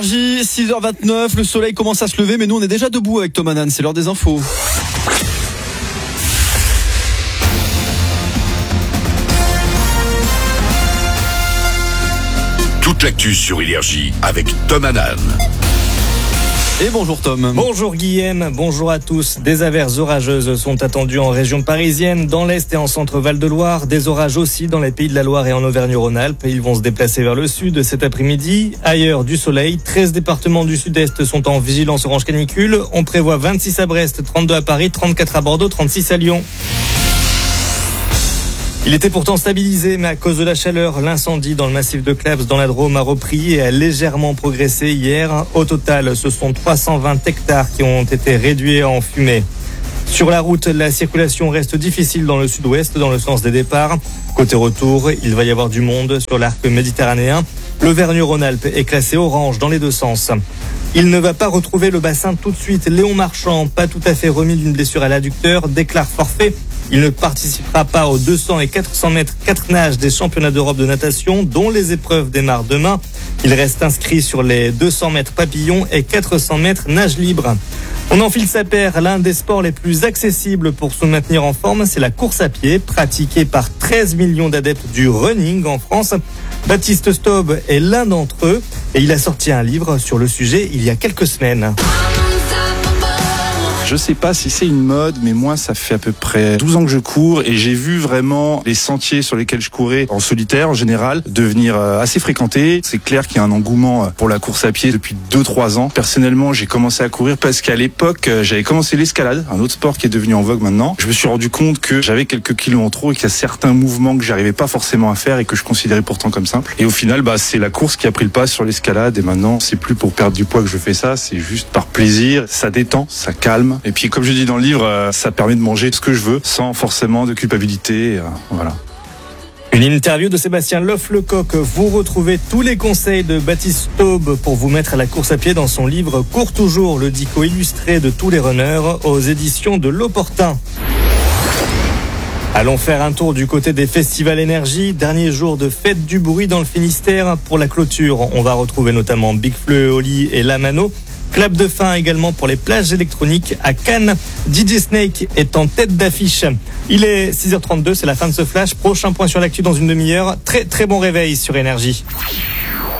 6h29, le soleil commence à se lever, mais nous on est déjà debout avec Tom Hanan, c'est l'heure des infos. Toute l'actu sur Énergie avec Tom Hanan. Et bonjour Tom. Bonjour Guillaume, bonjour à tous. Des averses orageuses sont attendues en région parisienne, dans l'Est et en centre Val-de-Loire. Des orages aussi dans les Pays de la Loire et en Auvergne-Rhône-Alpes. Ils vont se déplacer vers le sud cet après-midi. Ailleurs, du soleil. 13 départements du sud-est sont en vigilance orange canicule. On prévoit 26 à Brest, 32 à Paris, 34 à Bordeaux, 36 à Lyon. Il était pourtant stabilisé, mais à cause de la chaleur, l'incendie dans le massif de Claves dans la Drôme a repris et a légèrement progressé hier. Au total, ce sont 320 hectares qui ont été réduits en fumée. Sur la route, la circulation reste difficile dans le sud-ouest, dans le sens des départs. Côté retour, il va y avoir du monde sur l'arc méditerranéen. L'Auvergne-Rhône-Alpes est classé orange dans les deux sens. Il ne va pas retrouver le bassin tout de suite. Léon Marchand, pas tout à fait remis d'une blessure à l'adducteur, déclare forfait. Il ne participera pas aux 200 et 400 mètres 4 nages des championnats d'Europe de natation, dont les épreuves démarrent demain. Il reste inscrit sur les 200 mètres papillon et 400 mètres nage libre. On enfile sa paire. L'un des sports les plus accessibles pour se maintenir en forme, c'est la course à pied, pratiquée par 13 millions d'adeptes du running en France. Baptiste Staub est l'un d'entre eux et il a sorti un livre sur le sujet il y a quelques semaines. Je sais pas si c'est une mode, mais moi, ça fait à peu près 12 ans que je cours et j'ai vu vraiment les sentiers sur lesquels je courais en solitaire, en général, devenir assez fréquentés. C'est clair qu'il y a un engouement pour la course à pied depuis 2-3 ans. Personnellement, j'ai commencé à courir parce qu'à l'époque, j'avais commencé l'escalade, un autre sport qui est devenu en vogue maintenant. Je me suis rendu compte que j'avais quelques kilos en trop et qu'il y a certains mouvements que j'arrivais pas forcément à faire et que je considérais pourtant comme simples. Et au final, c'est la course qui a pris le pas sur l'escalade et maintenant, c'est plus pour perdre du poids que je fais ça, c'est juste par plaisir. Ça détend, ça calme. Et puis, comme je dis dans le livre, ça permet de manger ce que je veux sans forcément de culpabilité. Voilà. Une interview de Sébastien Loff-Lecoq. Vous retrouvez tous les conseils de Baptiste Staub pour vous mettre à la course à pied dans son livre Cours toujours, le dico illustré de tous les runners aux éditions de L'Opportun. Allons faire un tour du côté des festivals énergie. Dernier jour de fête du bruit dans le Finistère. Pour la clôture, on va retrouver notamment Big Fleu, Oli et Lamano. Clap de fin également pour les plages électroniques à Cannes. DJ Snake est en tête d'affiche. Il est 6h32, c'est la fin de ce flash. Prochain point sur l'actu dans une demi-heure. Très très bon réveil sur Énergie.